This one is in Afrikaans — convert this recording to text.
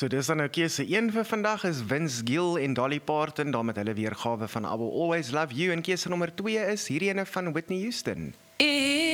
So dis dan nou keuse 1 vir vandag is Vince Gill en Dolly Parton, daar met hulle weergawe van I Will Always Love You, en keuse nommer 2 is hierdie ene van Whitney Houston.